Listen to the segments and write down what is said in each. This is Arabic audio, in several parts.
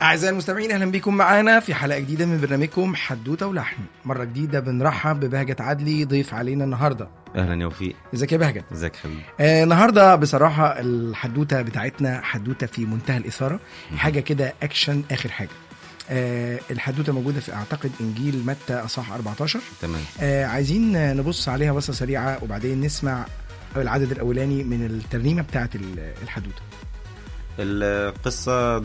أعزائي المستمعين، أهلا بكم معنا في حلقة جديدة من برنامجكم حدوتة ولحن. مرة جديدة بنرحب ببهجت عدلي ضيف علينا النهاردة. أهلا يا وفيق. ازيك يا بهجت؟ ازيك حبيبي. النهاردة بصراحة الحدوتة بتاعتنا حدوتة في منتهى الإثارة، حاجة كده أكشن آخر حاجة. الحدوتة موجودة في أعتقد إنجيل متى أصحاح 14. تمام. عايزين نبص عليها بصة سريعة وبعدين نسمع العدد الأولاني من الترنيمة بتاعت الحدوتة. القصة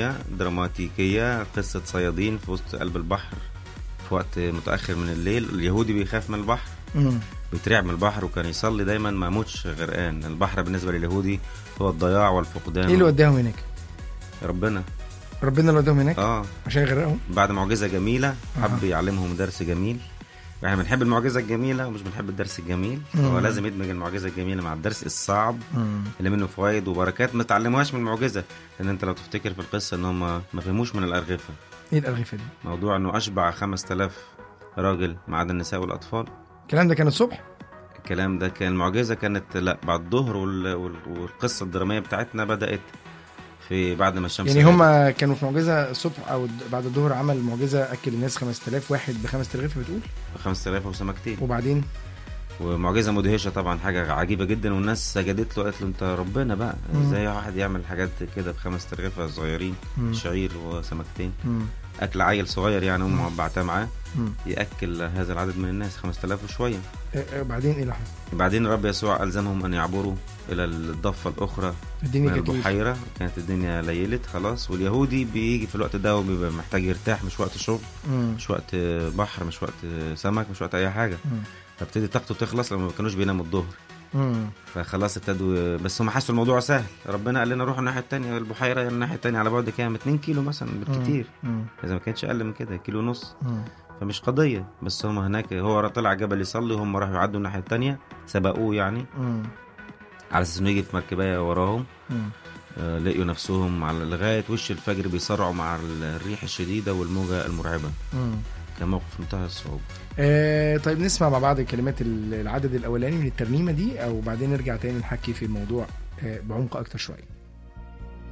دراماتيكية، قصة صيادين في وسط قلب البحر في وقت متأخر من الليل. اليهودي بيخاف من البحر، بيترعب من البحر، وكان يصلي دايما ما موتش غرقان. البحر بالنسبة لليهودي هو الضياع والفقدان. ايه اللي وداهم هناك؟ ربنا اللي وداهم هناك عشان يغرقهم بعد معجزة جميلة. حب يعلمهم درس جميل. احنا بنحب المعجزة الجميلة ومش بنحب الدرس الجميل. هو لازم يدمج المعجزة الجميلة مع الدرس الصعب اللي منه فوائد وبركات ما تعلموهاش من المعجزة. لان انت لو تفتكر في القصة انهم ما فهموش من الأرغفة. ايه الأرغفة دي؟ موضوع انه اشبع 5000 راجل ما عدا النساء والأطفال. الكلام ده كان الصبح؟ الكلام ده كان المعجزة كانت لا بعد الظهر، والقصة الدرامية بتاعتنا بدأت في بعد ما الشمس. يعني هم كانوا في معجزة الصبح او بعد الظهر عمل معجزة اكل الناس 5000 واحد ب5000 رغيف بتقول؟ 5000 وسمكتين. وبعدين ومعجزة مدهشة طبعا، حاجة عجيبة جدا، والناس سجدت له، قالت له انت ربنا بقى ازاي واحد يعمل حاجات كده ب5 رغيفة صغيرين، شعير وسمكتين. اكل عيل صغير يعني امه بعتها معاه ياكل هذا العدد من الناس 5000 وشويه. بعدين ايه اللي حصل؟ بعدين الرب يسوع الزمهم ان يعبروا الى الضفه الاخرى من البحيره. كانت الدنيا ليلت خلاص، واليهودي بيجي في الوقت ده وبيبقى محتاج يرتاح، مش وقت شغل، مش وقت بحر، مش وقت سمك، مش وقت اي حاجه. فابتدي طاقته تخلص لما ما كانوش بيناموا الظهر. فخلاص ابتدوا، بس هم حسوا الموضوع سهل. ربنا قال لنا روحوا الناحيه الثانيه البحيره، الناحيه الثانيه على بعد كام 2 كيلو مثلا بالكتير، اذا ما كانش اقل من كده، 1.5 كيلو. فمش قضيه. بس هم هناك، هو طلع جبل يصلي وهم راحوا يعدوا الناحيه الثانيه، سبقوه يعني على اساس انه يجي في مركبايه وراهم. لقيوا نفسهم على لغايه وش الفجر بيصرعوا مع الريح الشديده والموجه المرعبه. كان موقف منتهى الصعوبة. طيب نسمع مع بعض كلمات العدد الأولاني من الترنيمة دي، أو بعدين نرجع تاني نحكي في الموضوع بعمق أكتر شوية.